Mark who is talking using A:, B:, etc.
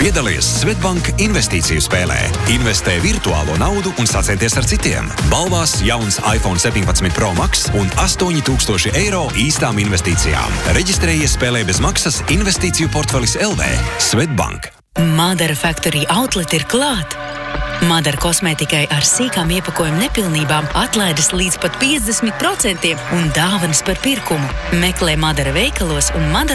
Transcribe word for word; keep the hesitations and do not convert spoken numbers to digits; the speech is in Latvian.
A: Piedalies Svetbank investīciju spēlē. Investē virtuālo naudu un sacēties ar citiem. Balvās jauns iPhone septiņpadsmit Pro Max un astoņi tūkstoši eiro īstām investīcijām. Reģistrējies spēlē bez maksas investīciju portfelis L V. Svetbank.
B: Madara Factory Outlet ir klāt. Madara kosmētikai ar sīkām iepakojuma nepilnībām atlaides līdz pat piecdesmit procentiem un dāvanas par pirkumu. Meklē Madara veikalos un Madara